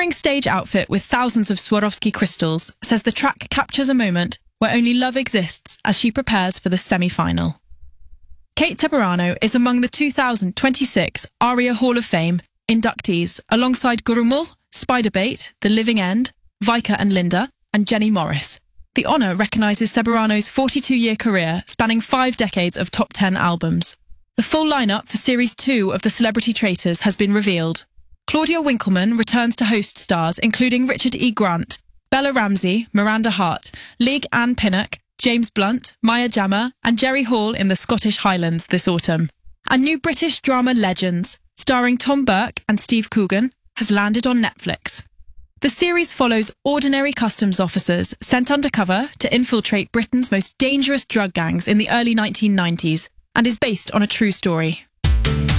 glittering stage outfit with thousands of Swarovski crystals says the track captures a moment where only love exists as she prepares for the semi-final. Kate Ceberano is among the 2026 ARIA Hall of Fame inductees alongside Gurumul, Spiderbait, The Living End, Vika and Linda, and Jenny Morris. The honour recognises Ceberano's 42-year career spanning 5 decades of top 10 albums. The full lineup for Series 2 of The Celebrity Traitors has been revealed. Claudia Winkleman returns to host stars including Richard E. Grant, Bella Ramsey, Miranda Hart, Lig Ann Pinnock, James Blunt, Maya Jama and Jerry Hall in the Scottish Highlands this autumn. And new British drama Legends, starring Tom Burke and Steve Coogan, has landed on Netflix. The series follows ordinary customs officers sent undercover to infiltrate Britain's most dangerous drug gangs in the early 1990s and is based on a true story.